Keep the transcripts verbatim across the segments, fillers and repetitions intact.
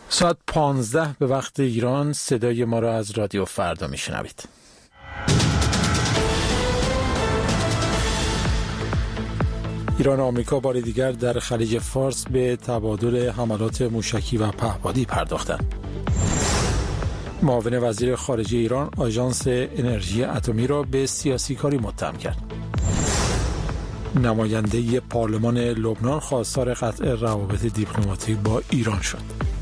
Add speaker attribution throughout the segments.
Speaker 1: ساعت پانزده به وقت ایران. صدای ما را از رادیو فردا میشنوید. ایران و آمریکا بار دیگر در خلیج فارس به تبادل حملات موشکی و پهپادی پرداختند. معاون وزیر خارجه ایران آژانس انرژی اتمی را به سیاسی کاری متهم کرد. نماینده پارلمان لبنان خواستار قطع روابط دیپلماتیک با ایران شد.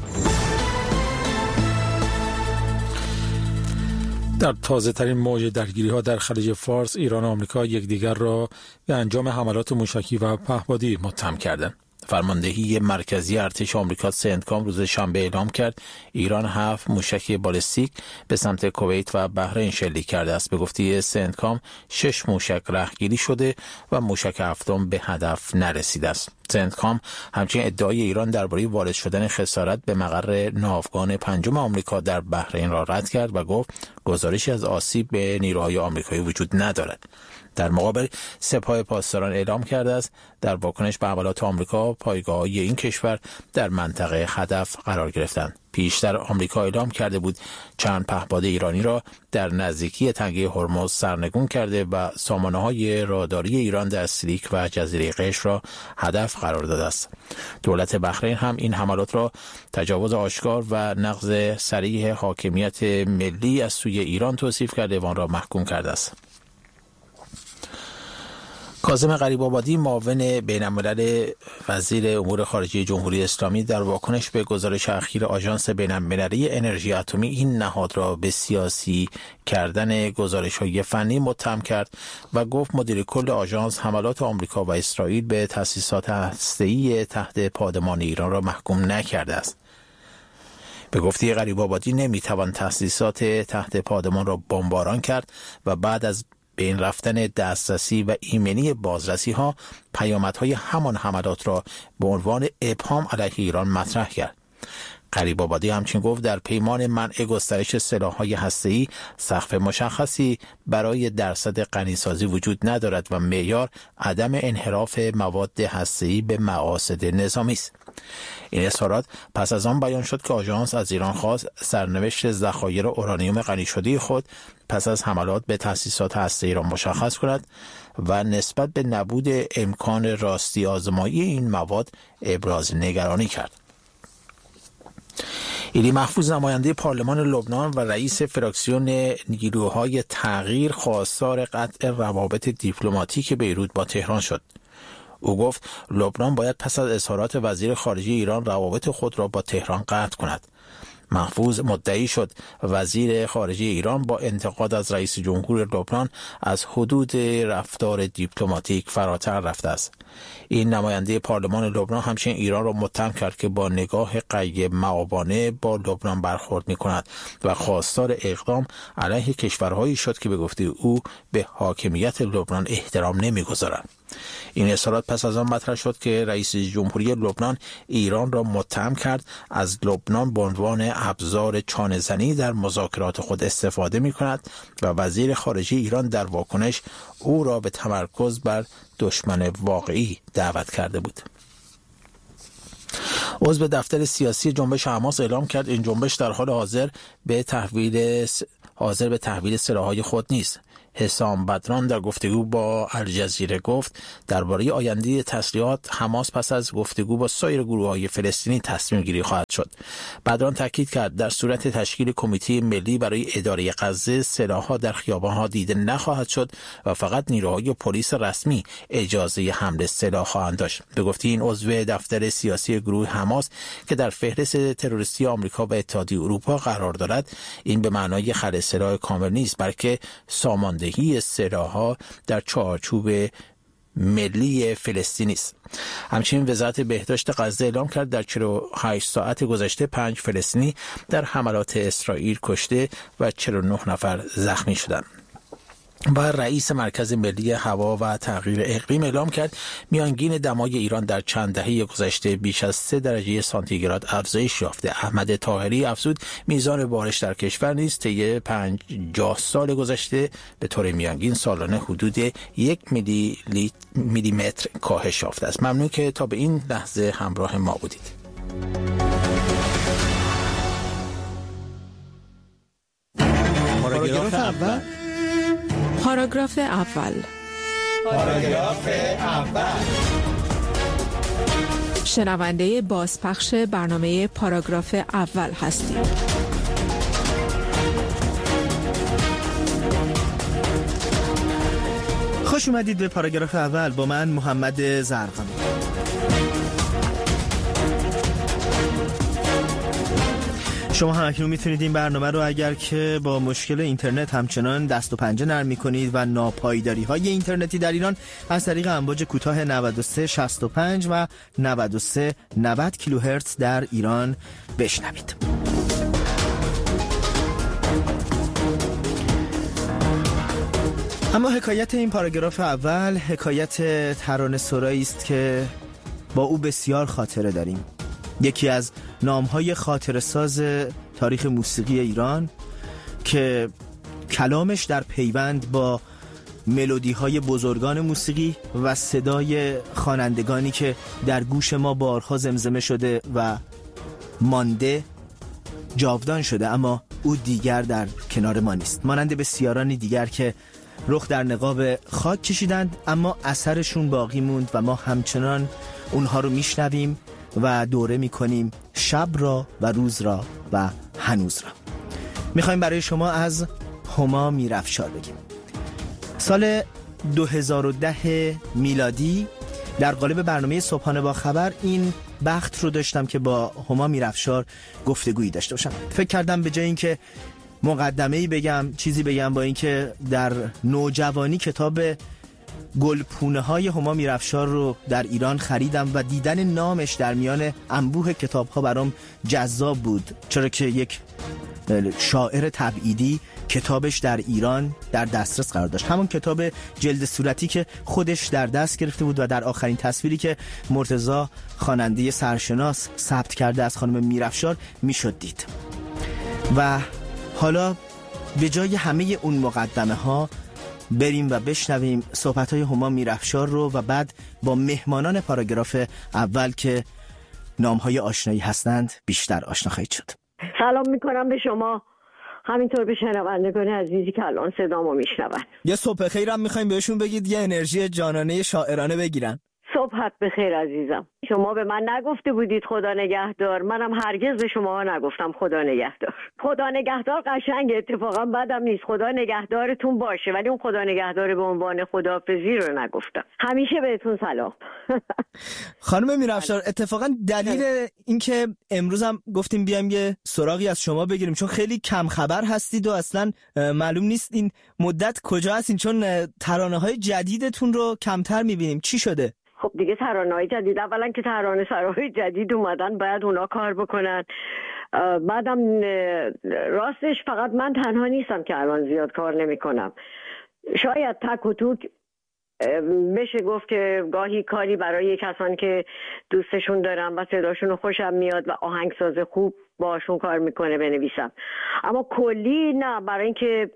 Speaker 1: در تازه ترین موج درگیری ها در خلیج فارس، ایران و آمریکا یکدیگر را به انجام حملات موشکی و پهپادی متهم کردند. فرماندهی مرکزی ارتش آمریکا سنتکام روز شنبه اعلام کرد ایران هفت موشک بالستیک به سمت کویت و بحرین شلیک کرده است. به گفته سنتکام شش موشک رهگیری شده و موشک هفتم به هدف نرسیده است. سنتکام همچنین ادعای ایران درباره وارد شدن خسارت به مقر ناوگان پنجم آمریکا در بحرین را رد کرد و گفت گزارشی از آسیب به نیروهای آمریکایی وجود ندارد. در مقابل سپاه پاسداران اعلام کرده است در واکنش به حملات آمریکا پایگاه‌های این کشور در منطقه هدف قرار گرفتند. پیشتر آمریکا اعلام کرده بود چند پهپاد ایرانی را در نزدیکی تنگه هرمز سرنگون کرده و سامانه‌های راداری ایران در سیلیک و جزیره قشم را هدف قرار داده است. دولت بحرین هم این حملات را تجاوز آشکار و نقض صریح حاکمیت ملی از سوی ایران توصیف کرده و آن را محکوم کرده است. کاظم غریب‌آبادی معاون بین‌الملل وزیر امور خارجه جمهوری اسلامی در واکنش به گزارش اخیر آژانس بین‌المللی انرژی اتمی این نهاد را به سیاسی کردن گزارش‌های فنی متهم کرد و گفت مدیر کل آژانس حملات آمریکا و اسرائیل به تأسیسات هسته‌ای تحت پادمان ایران را محکوم نکرده است. به گفته غریب‌آبادی نمی‌توان تأسیسات تحت پادمان را بمباران کرد و بعد از بین رفتن دسترسی و ایمنی بازرسی ها پیامدهای همان حملات را به عنوان ابهام علیه ایران مطرح کرد. غریب‌آبادی همچنین گفت در پیمان منع گسترش سلاح‌های هسته‌ای سقف مشخصی برای درصد غنیسازی وجود ندارد و معیار عدم انحراف مواد هسته‌ای به مقاصد نظامی است. این اظهارات پس از آن بیان شد که آژانس از ایران خواست سرنوشت ذخایر اورانیوم غنی شده خود پس از حملات به تأسیسات هسته‌ای را مشخص کند و نسبت به نبود امکان راستی آزمایی این مواد ابراز نگرانی کرد. ایلی محفوظ نماینده پارلمان لبنان و رئیس فراکسیون نیروهای تغییر خواستار قطع روابط دیپلماتیک بیروت با تهران شد. او گفت لبنان باید پس از اظهارات وزیر خارجه ایران روابط خود را با تهران قطع کند. محفوظ مدعی شد وزیر خارجه ایران با انتقاد از رئیس جمهور لبنان از حدود رفتار دیپلماتیک فراتر رفته است. این نماینده پارلمان لبنان همچنین ایران را متهم کرد که با نگاه غیر مآبانه با لبنان برخورد می کند و خواستار اقدام علیه کشورهایی شد که به گفته او به حاکمیت لبنان احترام نمی گذارند. این اظهارات پس از آن مطرح شد که رئیس جمهوری لبنان ایران را متهم کرد از لبنان به عنوان ابزار چانه‌زنی در مذاکرات خود استفاده می کند و وزیر خارجه ایران در واکنش او را به تمرکز بر دشمن واقعی دعوت کرده بود. عضو دفتر سیاسی جنبش حماس اعلام کرد این جنبش در حال حاضر به تحویل حاضر به تحویل سلاح‌های خود نیست. حسام بدران در گفتگو با الجزیره گفت درباره آینده تسلیحات حماس پس از گفتگو با سایر گروه‌های فلسطینی تصمیم گیری خواهد شد. بدران تاکید کرد در صورت تشکیل کمیته ملی برای اداره غزه سلاح‌ها در خیابان‌ها دیده نخواهد شد و فقط نیروهای پلیس رسمی اجازه حمل سلاح خواهند داشت. به گفته این عضو دفتر سیاسی گروه حماس که در فهرست تروریستی آمریکا و اتحادیه اروپا قرار دارد این به معنای خلع سلاح کامل نیست بلکه ساماندهی سلاح‌ها در چارچوب ملی فلسطینی است. همچنین وزارت بهداشت غزه اعلام کرد در چهل و هشت ساعت گذشته پنج فلسطینی در حملات اسرائیل کشته و چهل و نه نفر زخمی شدند. و رئیس مرکز ملی هوا و تغییر اقلیم اعلام کرد میانگین دمای ایران در چند دهه گذشته بیش از سه درجه سانتیگراد افزایش یافته. احمد طاهری افزود میزان بارش در کشور نیز طی پنجاه سال گذشته به طور میانگین سالانه حدود یک میلی میلیمتر کاهش یافته است. ممنون که تا به این لحظه همراه ما بودید.
Speaker 2: پاراگراف اول.
Speaker 3: پاراگراف اول.
Speaker 2: پاراگراف اول.
Speaker 3: شنونده بازپخش برنامه پاراگراف اول هستید.
Speaker 2: خوش اومدید به پاراگراف اول با من محمد زرقامی. شما هم اکنون میتونید این برنامه رو اگر که با مشکل اینترنت همچنان دست و پنجه نرم میکنید و ناپایداری های اینترنتی در ایران از طریق امواج کوتاه نود و سه شصت و پنج و نود و سه نود کیلوهرتز در ایران بشنوید. اما حکایت این پاراگراف اول حکایت ترانه‌سرایی است که با او بسیار خاطره داریم. یکی از نام‌های خاطره‌ساز تاریخ موسیقی ایران که کلامش در پیوند با ملودی‌های بزرگان موسیقی و صدای خوانندگانی که در گوش ما بارها زمزمه شده و مانده جاودان شده، اما او دیگر در کنار ما نیست. مانند بسیارانی دیگر که رخ در نقاب خاک کشیدند اما اثرشون باقی موند و ما همچنان اونها رو میشنویم و دوره میکنیم شب را و روز را و هنوز را. میخوایم برای شما از هما میرافشار بگیم. سال دو هزار و ده میلادی در قالب برنامه صبحانه با خبر این بخت رو داشتم که با هما میرافشار گفتگویی داشته باشم. فکر کردم به جای اینکه مقدمه‌ای بگم چیزی بگم، با اینکه در نوجوانی کتاب گلپونه های هما میرافشار رو در ایران خریدم و دیدن نامش در میان انبوه کتاب ها برام جذاب بود، چرا که یک شاعر تبعیدی کتابش در ایران در دسترس قرار داشت. همون کتاب جلد صورتی که خودش در دست گرفته بود و در آخرین تصویری که مرتضی خواننده سرشناس ثبت کرده از خانم میرافشار میشد دید. و حالا به جای همه اون مقدمه ها بریم و بشنویم صحبت های هما میرافشار رو و بعد با مهمانان پاراگراف اول که نام های آشنایی هستند بیشتر آشنا خواهید شد.
Speaker 4: سلام میکنم به شما، همینطور به شنوندگان عزیزی که الان صدامو میشنون.
Speaker 2: یه صبح خیرم میخوایم بهشون بگید یه انرژی جانانه شاعرانه بگیرن.
Speaker 4: صبحت بخیر عزیزم. شما به من نگفته بودید خدا نگهدار، منم هرگز به شما نگفتم خدا نگهدار. خدا نگهدار قشنگه، اتفاقا بدم نیست، خدا نگهدارتون باشه، ولی اون خدا نگهدار به عنوان خداحافظی رو نگفتم. همیشه بهتون سلام.
Speaker 2: خانم میرافشار، اتفاقا دلیل اینکه امروز هم گفتیم بیایم یه سراغی از شما بگیریم چون خیلی کم خبر هستید و اصلا معلوم نیست این مدت کجا هستین، چون ترانه‌های جدیدتون رو کمتر می‌بینیم. چی شده؟
Speaker 4: خب دیگه ترانه‌های جدید، اولا که ترانه سراهای جدید اومدن باید اونا کار بکنن. بعدم راستش فقط من تنها نیستم که الان زیاد کار نمی کنم. شاید تک و توک بشه گفت که گاهی کاری برای کسانی که دوستشون دارم و صداشون خوشم میاد و آهنگساز خوب باشون کار میکنه بنویسم، اما کلی نه. برای اینکه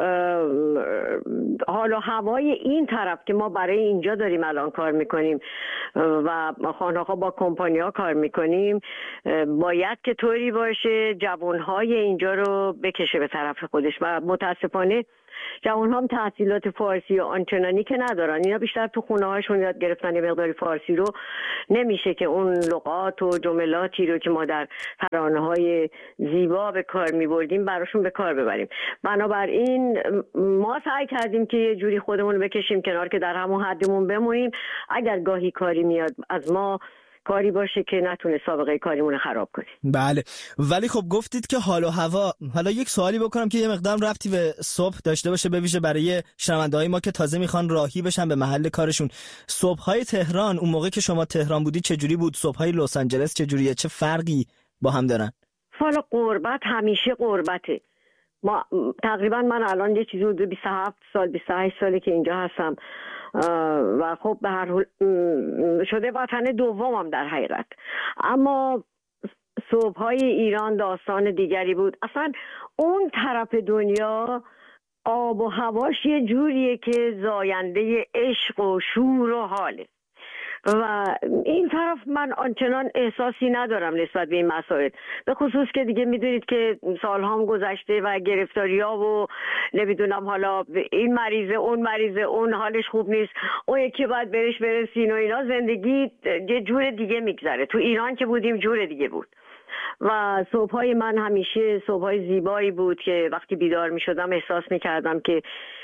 Speaker 4: حال و هوای این طرف که ما برای اینجا داریم الان کار میکنیم و خانه‌ها با کمپانی‌ها کار میکنیم، باید که طوری باشه جوانهای اینجا رو بکشه به طرف خودش و متاسفانه جوان هم تحصیلات فارسی و آنچنانی که ندارن، اینا بیشتر تو خونه هاشون یاد گرفتن یه مقداری فارسی رو، نمیشه که اون لغات و جملاتی رو که ما در ترانه های زیبا به کار میبردیم براشون به کار ببریم. بنابراین ما سعی کردیم که یه جوری خودمون رو بکشیم کنار که در همون حدمون بمونیم، اگر گاهی کاری میاد از ما کاری باشه که نتونه سابقه کاریمون خراب کنه.
Speaker 2: بله، ولی خب گفتید که حال و هوا. حالا یک سوالی بکنم که یه مقدار ربطی به صبح داشته باشه، به ویژه برای شنونده‌های ما که تازه میخوان راهی بشن به محل کارشون. صبح‌های تهران اون موقع که شما تهران بودی چجوری بود؟ صبح‌های لس آنجلس چجوریه؟ چه فرقی با هم دارن؟
Speaker 4: حالا غربت همیشه غربته. ما تقریبا من الان یه چیزی حدود بیست و هفت سال بیست و هشت ساله که اینجا هستم و خب به هر حال شده وطن دومم در حقیقت، اما صبح‌های ایران داستان دیگری بود. اصلا اون طرف دنیا آب و هواش یه جوریه که زاینده عشق و شور و حاله و این طرف من آنچنان احساسی ندارم نسبت به این مسائل، به خصوص که دیگه میدونید که سالها هم گذشته و گرفتاری‌ها و نمیدونم حالا این مریضه اون مریضه اون حالش خوب نیست، اون یکی باید برش برسین و اینا. زندگی یه جور دیگه میگذره. تو ایران که بودیم جور دیگه بود و صبحای من همیشه صبحای زیبایی بود که وقتی بیدار می شدم احساس می کردم که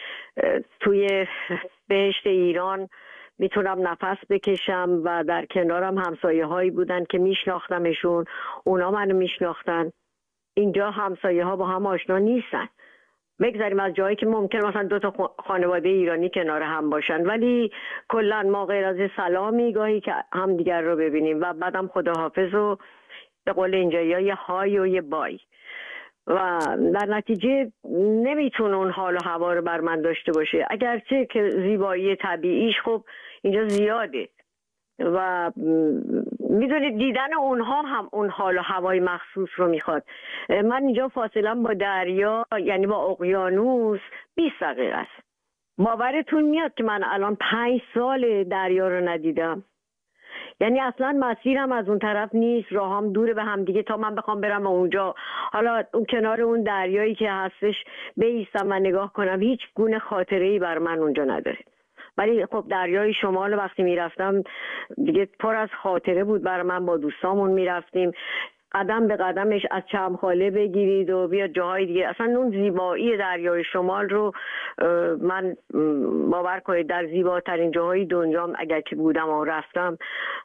Speaker 4: توی بهشت ایران میتونم نفس بکشم و در کنارم همسایه هایی بودن که میشناختمشون، اونا منو میشناختن. اینجا همسایه ها با هم آشنا نیستن، بگذاریم از جایی که ممکن مثلا دو تا خانواده ایرانی کنار هم باشن، ولی کلا ما غیر از سلامی گاهی که هم دیگر رو ببینیم و بعدم خداحافظ و به قول اینجا یه های و یه بای و در نتیجه نمیتونه اون حال و هوا رو بر من داشته باشه، اگرچه که زیبایی طبیعیش خب اینجا زیاده و میدونید دیدن اونها هم اون حال و هوای مخصوص رو میخواد. من اینجا فاصله با دریا یعنی با اقیانوس بیست دقیقه است. باورتون میاد که من الان پنج سال دریا رو ندیدم، یعنی اصلا مسیرم از اون طرف نیست، راهم دوره به هم دیگه تا من بخوام برم اونجا حالا اون کنار اون دریایی که هستش بایستم و نگاه کنم، هیچ گونه خاطره‌ای بر من اونجا نداره. ولی خب دریای شمال وقتی میرفتم دیگه پر از خاطره بود بر من، با دوستامون میرفتیم قدم به قدمش از چمخاله بگیرید و بیاد جاهای دیگه. اصلا اون زیبایی دریای شمال رو من باور کنید در زیباترین جاهای دنیام اگر که بودم و رفتم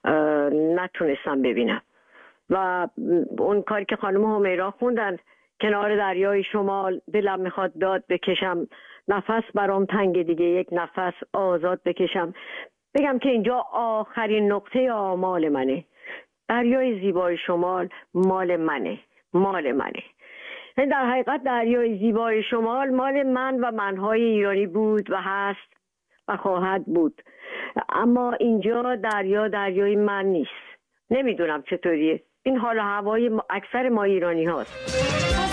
Speaker 4: نتونستم ببینم. و اون کاری که خانم همیرا خوندن کنار دریای شمال، دلم میخواد داد بکشم، نفس برام تنگ دیگه، یک نفس آزاد بکشم، بگم که اینجا آخرین نقطه آمال منه، دریای زیبای شمال مال منه، مال منه. در حقیقت دریای زیبای شمال مال من و منهای ایرانی بود و هست و خواهد بود، اما اینجا دریا دریای من نیست. نمیدونم چطوریه، این حال و هوای اکثر ما ایرانی هاست.